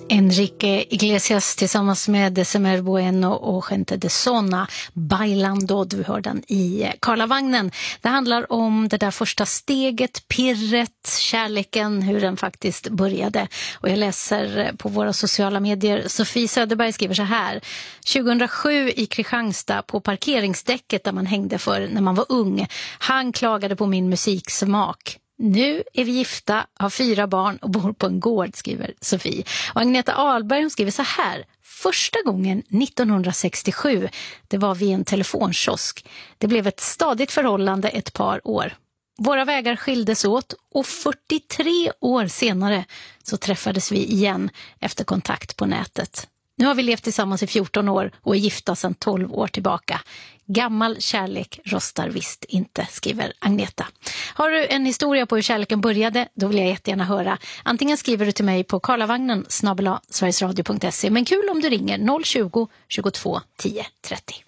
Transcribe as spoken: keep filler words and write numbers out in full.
Enrique Iglesias tillsammans med December Bueno och Gente de Sona, Bailando, du hör den i Karlavagnen. Det handlar om det där första steget, pirret, kärleken, hur den faktiskt började. Och jag läser på våra sociala medier, Sofie Söderberg skriver så här: tjugohundrasju i Kristianstad på parkeringsdäcket där man hängde för när man var ung. Han klagade på min musiksmak. Nu är vi gifta, har fyra barn och bor på en gård, skriver Sofie. Och Agneta Ahlberg, hon skriver så här: första gången nittonhundrasextiosju, det var vid en telefonkiosk. Det blev ett stadigt förhållande ett par år. Våra vägar skildes åt och fyrtiotre år senare så träffades vi igen efter kontakt på nätet. Nu har vi levt tillsammans i fjorton år och är gifta sedan tolv år tillbaka. Gammal kärlek rostar visst inte, skriver Agneta. Har du en historia på hur kärleken började, då vill jag jättegärna höra. Antingen skriver du till mig på karlavagnen snabel-a sverigesradio punkt se. Men kul om du ringer noll tjugo, tjugotvå, tio, trettio.